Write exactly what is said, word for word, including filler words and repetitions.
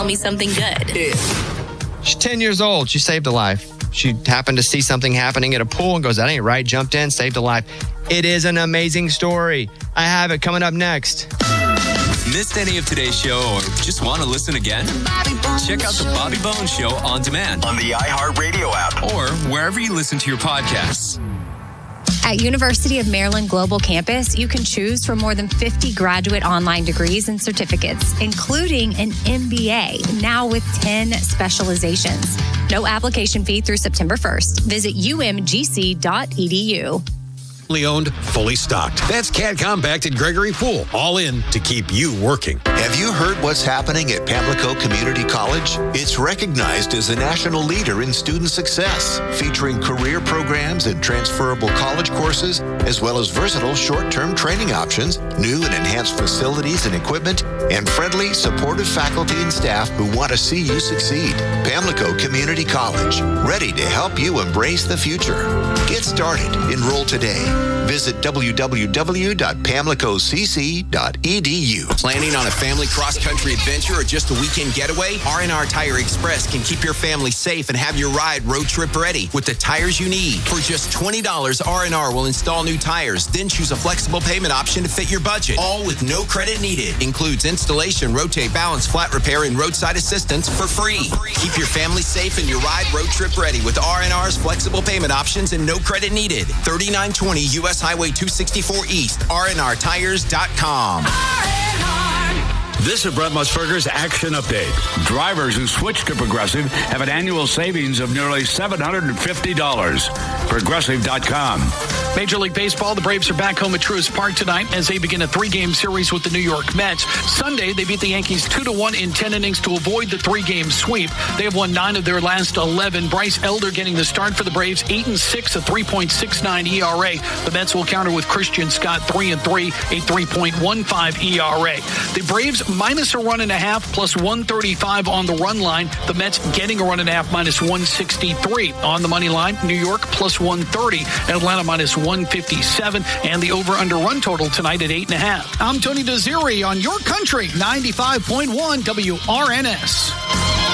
me something good. Yeah. She's ten years old. She saved a life. She happened to see something happening at a pool and goes, that ain't right. Jumped in, saved a life. It is an amazing story. I have it coming up next. Missed any of today's show or just want to listen again? Check out the Bobby Bones Show on demand on the iHeartRadio app or wherever you listen to your podcasts. At University of Maryland Global Campus, you can choose from more than fifty graduate online degrees and certificates, including an M B A, now with ten specializations. No application fee through September first. Visit u m g c dot e d u. Fully owned, fully stocked. That's Cat Compact at Gregory Pool. All in to keep you working. Have you heard what's happening at Pamlico Community College? It's recognized as a national leader in student success, featuring career programs and transferable college courses, as well as versatile short-term training options, new and enhanced facilities and equipment, and friendly, supportive faculty and staff who want to see you succeed. Pamlico Community College, ready to help you embrace the future. Get started. Enroll today. Visit w w w dot pamlico c c dot e d u. Planning on a family cross-country adventure or just a weekend getaway? R and R Tire Express can keep your family safe and have your ride road trip ready with the tires you need. For just twenty dollars, R and R will install new tires, then choose a flexible payment option to fit your budget. All with no credit needed. Includes installation, rotate, balance, flat repair, and roadside assistance for free. Keep your family safe and your ride road trip ready with R and R's flexible payment options and no credit needed. thirty-nine twenty U S Highway two sixty-four East, R and R tires dot com. This is Brett Musburger's Action Update. Drivers who switch to Progressive have an annual savings of nearly seven hundred fifty dollars. Progressive dot com. Major League Baseball, the Braves are back home at Truist Park tonight as they begin a three-game series with the New York Mets. Sunday, they beat the Yankees two to one in ten innings to avoid the three-game sweep. They have won nine of their last eleven. Bryce Elder getting the start for the Braves, eight and six, a three point six nine E R A. The Mets will counter with Christian Scott, three and three, a three point one five E R A. The Braves minus a run and a half, plus one thirty-five on the run line. The Mets getting a run and a half, minus one sixty-three. On the money line, New York plus one thirty, Atlanta minus one fifty-seven, and the over-under run total tonight at eight and a half. I'm Tony Desiri on Your Country, ninety-five point one W R N S.